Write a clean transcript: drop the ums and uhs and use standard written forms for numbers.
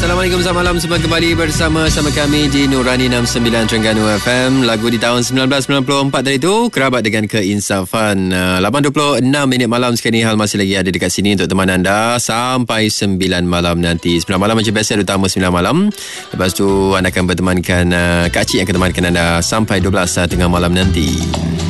Assalamualaikum, selamat malam semua, kembali bersama kami di Nurani 69 Terengganu FM. Lagu di tahun 1994 tadi tu, Kerabat dengan Keinsafan. 8.26 minit malam sekarang ni, Hal masih lagi ada dekat sini untuk teman anda sampai 9 malam nanti. 9 malam macam biasa, utama 9 malam. Lepas tu anda akan bertemankan Kak Cik yang akan temankan anda sampai 12 tengah malam nanti.